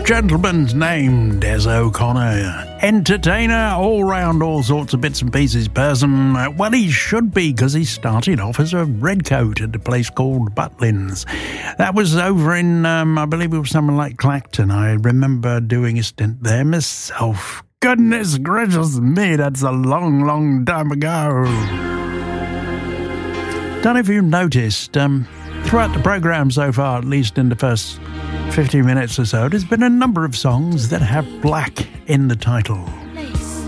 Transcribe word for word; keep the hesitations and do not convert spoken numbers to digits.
Gentleman's name, Des O'Connor. Entertainer, all round, all sorts of bits and pieces person. Well, he should be, because he started off as a redcoat at a place called Butlins. That was over in, um, I believe it was somewhere like Clacton. I remember doing a stint there myself. Goodness gracious me, that's a long, long time ago. Don't know if you've noticed, um, throughout the programme so far, at least in the first fifty minutes or so, there's been a number of songs that have black in the title.